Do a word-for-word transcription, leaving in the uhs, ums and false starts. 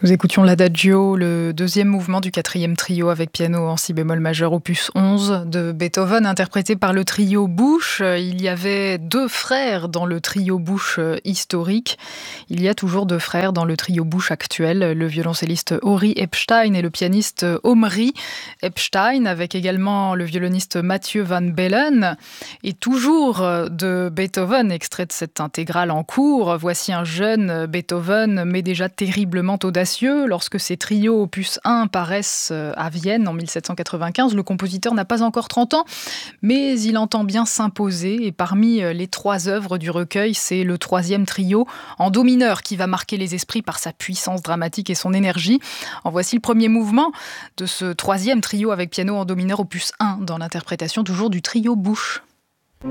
Nous écoutions l'Adagio, le deuxième mouvement du quatrième trio avec piano en si bémol majeur opus onze de Beethoven, interprété par le trio Busch. Il y avait deux frères dans le trio Busch historique. Il y a toujours deux frères dans le trio Busch actuel, le violoncelliste Ori Epstein et le pianiste Omri Epstein, avec également le violoniste Mathieu Van Bellen. Et toujours de Beethoven, extrait de cette intégrale en cours, voici un jeune Beethoven, mais déjà terriblement audacieux. Lorsque ces trios opus un paraissent à Vienne en mille sept cent quatre-vingt-quinze, le compositeur n'a pas encore trente ans, mais il entend bien s'imposer. Et parmi les trois œuvres du recueil, c'est le troisième trio en do mineur qui va marquer les esprits par sa puissance dramatique et son énergie. En voici le premier mouvement de ce troisième trio avec piano en do mineur opus un, dans l'interprétation toujours du trio Busch.